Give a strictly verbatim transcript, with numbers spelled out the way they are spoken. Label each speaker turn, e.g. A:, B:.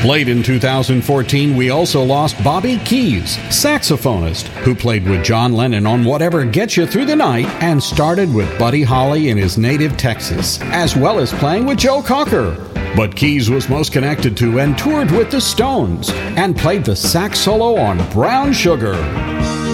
A: Late in two thousand fourteen, we also lost Bobby Keys, saxophonist, who played with John Lennon on Whatever Gets You Through the Night and started with Buddy Holly in his native Texas, as well as playing with Joe Cocker. But Keys was most connected to and toured with the Stones and played the sax solo on Brown Sugar.